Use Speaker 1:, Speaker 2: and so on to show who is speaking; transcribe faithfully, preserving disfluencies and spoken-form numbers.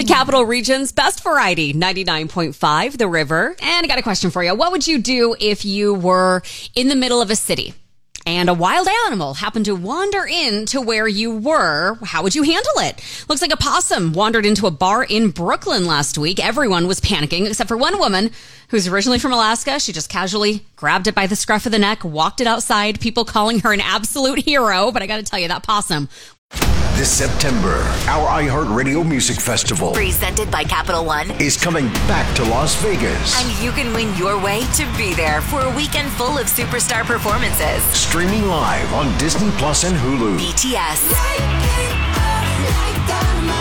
Speaker 1: The Capital Region's best variety, ninety-nine point five, The River. And I got a question for you. What would you do if you were in the middle of a city and a wild animal happened to wander into where you were? How would you handle it? Looks like a possum wandered into a bar in Brooklyn last week. Everyone was panicking except for one woman who's originally from Alaska. She just casually grabbed it by the scruff of the neck, walked it outside, people calling her an absolute hero. But I got to tell you, that possum...
Speaker 2: This September, our iHeartRadio Music Festival,
Speaker 3: presented by Capital One,
Speaker 2: is coming back to Las Vegas.
Speaker 3: And you can win your way to be there for a weekend full of superstar performances.
Speaker 2: Streaming live on Disney Plus and Hulu.
Speaker 3: B T S.